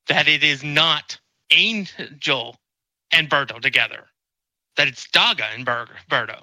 that it is not Angel and Berto together, that it's Daga and Berto.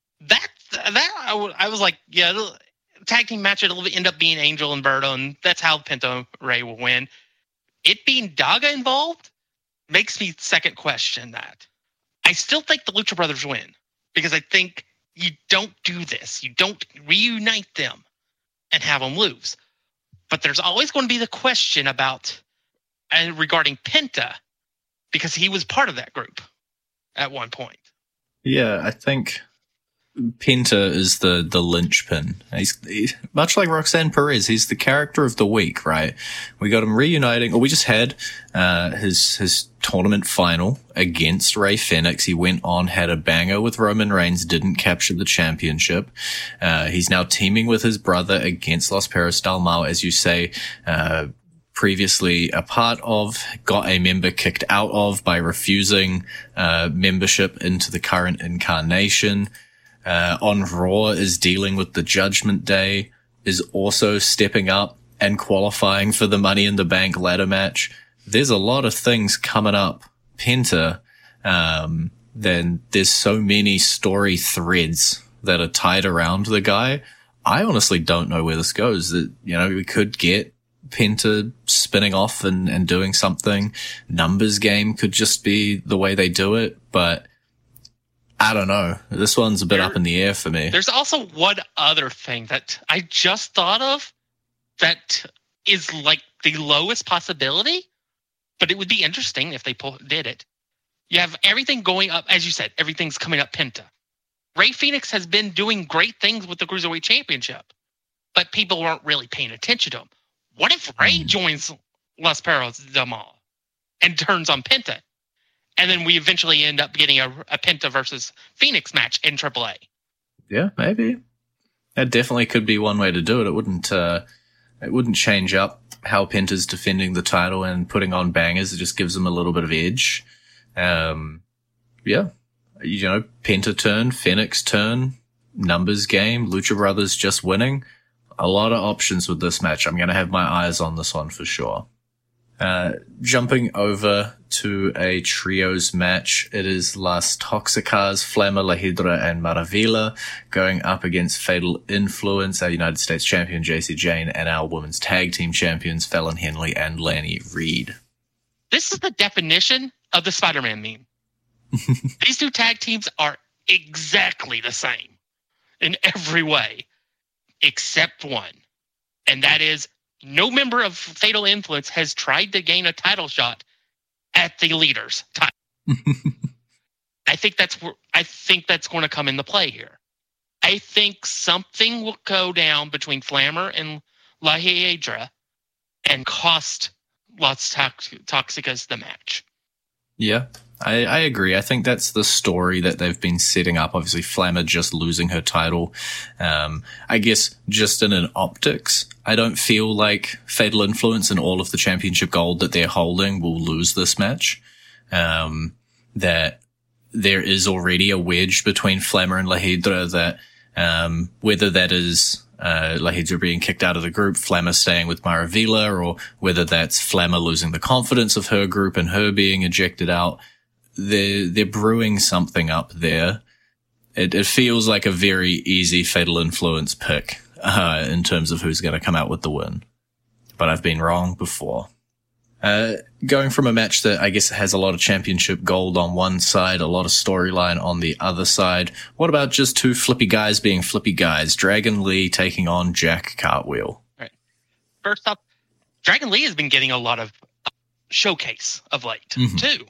I was like, yeah, the tag team match, it'll end up being Angel and Berto, and that's how Penta Ray will win. It being Daga involved makes me second question that. I still think the Lucha Brothers win, because I think you don't do this. You don't reunite them and have them lose. But there's always going to be the question about regarding Penta, because he was part of that group at one point. Yeah, I think Penta is the linchpin. He's much like Roxanne Perez. He's the character of the week, right? We got him reuniting, or we just had his tournament final against Rey Fenix. He went on, had a banger with Roman Reigns, didn't capture the championship. He's now teaming with his brother against Los Perros Del Mal, as you say. Previously a part of, got a member kicked out of by refusing membership into the current incarnation. On Raw is dealing with the Judgment Day, is also stepping up and qualifying for the Money in the Bank ladder match. There's a lot of things coming up. Penta, then there's so many story threads that are tied around the guy. I honestly don't know where this goes. That, we could get Penta spinning off and doing something. Numbers game could just be the way they do it, but I don't know. This one's a bit up in the air for me. There's also one other thing that I just thought of that is like the lowest possibility, but it would be interesting if they did it. You have everything going up, as you said, everything's coming up Penta. Rey Fenix has been doing great things with the Cruiserweight Championship, but people weren't really paying attention to him. What if Rey joins Los Perros Del Mal and turns on Penta? And then we eventually end up getting a Penta versus Phoenix match in AAA. Yeah, maybe. That definitely could be one way to do it. It wouldn't change up how Penta's defending the title and putting on bangers. It just gives them a little bit of edge. Yeah. Penta turn, Phoenix turn, numbers game, Lucha Brothers just winning. A lot of options with this match. I'm going to have my eyes on this one for sure. Jumping over to a trios match, it is Las Toxicas, Flamma, La Hydra, and Maravilla going up against Fatal Influence, our United States champion JC Jane, and our women's tag team champions Fallon Henley and Lanny Reed. This is the definition of the Spider-Man meme. These two tag teams are exactly the same in every way, except one, and that is no member of Fatal Influence has tried to gain a title shot at the leader's title. I think that's going to come into play here. I think something will go down between Flammer and La Hiedra and cost Las Toxicas the match. Yeah, I agree. I think that's the story that they've been setting up. Obviously, Flammer just losing her title. I guess just in an optics, I don't feel like Fatal Influence and all of the championship gold that they're holding will lose this match. That there is already a wedge between Flammer and La Hydra that, whether that is La Hydra being kicked out of the group, Flammer staying with Maravilla, or whether that's Flammer losing the confidence of her group and her being ejected out, they're brewing something up there. It feels like a very easy Fatal Influence pick in terms of who's going to come out with the win. But I've been wrong before. Going from a match that I guess has a lot of championship gold on one side, a lot of storyline on the other side. What about just two flippy guys being flippy guys? Dragon Lee taking on Jack Cartwheel. Right. First up, Dragon Lee has been getting a lot of showcase of late, too.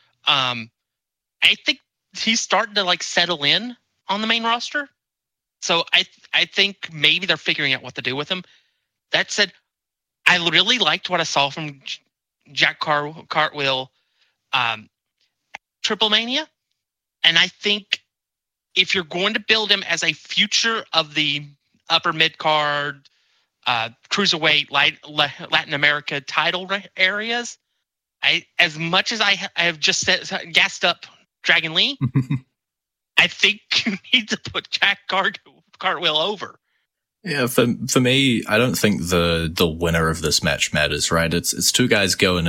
I think he's starting to settle in on the main roster. So I think maybe they're figuring out what to do with him. That said, I really liked what I saw from Jack Cartwheel, Triple Mania. And I think if you're going to build him as a future of the upper mid-card, cruiserweight, Latin America title areas, as much as I have just gassed up Dragon Lee, I think you need to put Jack Cartwheel over. Yeah, for me, I don't think the winner of this match matters, right? It's two guys going